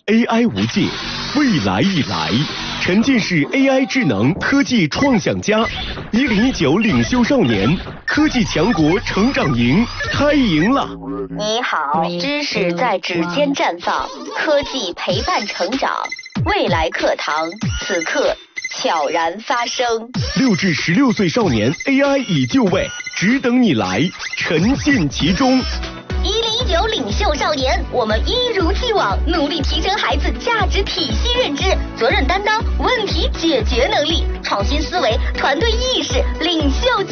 AI 无界，未来已来。沉浸式 AI 智能科技创想家，1019领袖少年科技强国成长营开营了。 你好，知识在指尖绽放，科技陪伴成长，未来课堂此刻悄然发生。 6至16岁少年 AI 已就位，只等你来，沉浸其中。 1019领袖少年，我们一如既往努力提升孩子价值体系认知、责任担当、问题解决能力、创新思维、团队意识、领袖